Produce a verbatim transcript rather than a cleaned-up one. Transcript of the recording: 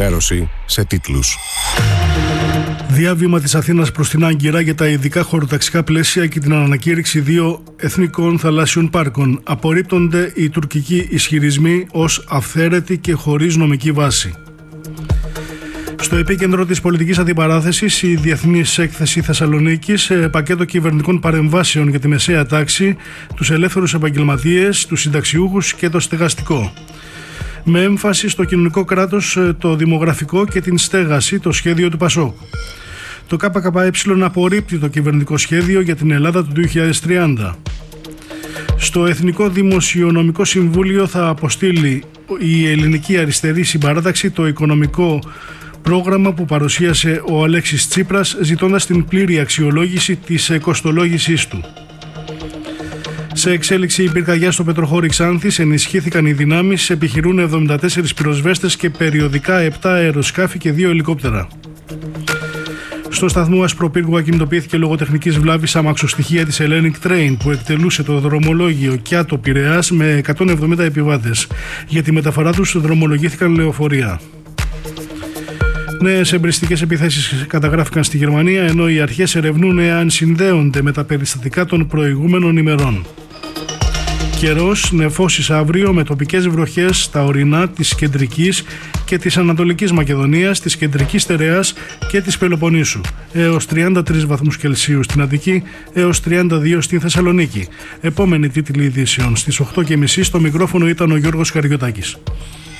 ενημέρωση σε τίτλους. Διάβημα της Αθήνας προς την Άγκυρα για τα ειδικά χωροταξικά πλαίσια και την ανακήρυξη δύο εθνικών θαλάσσιων πάρκων. Απορρίπτονται οι τουρκικοί ισχυρισμοί ως αυθαίρετοι και χωρίς νομική βάση. Στο επίκεντρο της πολιτικής αντιπαράθεσης, η Διεθνής Έκθεση Θεσσαλονίκης, πακέτο κυβερνητικών παρεμβάσεων για τη μεσαία τάξη, τους ελεύθερους επαγγελματίες, τους συνταξιούχους και το στεγαστικό. Με έμφαση στο κοινωνικό κράτος, το δημογραφικό και την στέγαση, το σχέδιο του Πασόκ. Το ΚΚΕ απορρίπτει το κυβερνητικό σχέδιο για την Ελλάδα του δύο χιλιάδες τριάντα. Στο Εθνικό Δημοσιονομικό Συμβούλιο θα αποστείλει η Ελληνική Αριστερή Συμπαράταξη το οικονομικό πρόγραμμα που παρουσίασε ο Αλέξης Τσίπρας, ζητώντας την πλήρη αξιολόγηση της κοστολόγησής του. Σε εξέλιξη η πυρκαγιά στο Πετροχώρι Ξάνθης, ενισχύθηκαν οι δυνάμεις, επιχειρούν εβδομήντα τέσσερις πυροσβέστες και περιοδικά επτά αεροσκάφη και δύο ελικόπτερα. Στο σταθμό Ασπροπύργου ακινητοποιήθηκε λόγω τεχνικής βλάβης αμαξοστοιχεία της Hellenic Train που εκτελούσε το δρομολόγιο Κιάτο Πειραιάς με εκατόν εβδομήντα επιβάτες. Για τη μεταφορά τους δρομολογήθηκαν λεωφορεία. Νέες εμπριστικές επιθέσεις καταγράφηκαν στη Γερμανία, ενώ οι αρχές ερευνούν εάν συνδέονται με τα περιστατικά των προηγούμενων ημερών. Καιρός, νεφώσεις αύριο με τοπικές βροχές στα ορεινά της κεντρικής και της ανατολικής Μακεδονίας, της κεντρικής Στερεάς και της Πελοποννήσου. Έως τριάντα τρεις βαθμούς Κελσίου στην Αττική, έως τριάντα δύο στην Θεσσαλονίκη. Επόμενη τίτλη ειδήσεων στις οκτώ και μισή. Στο μικρόφωνο ήταν ο Γιώργος Καριωτάκης.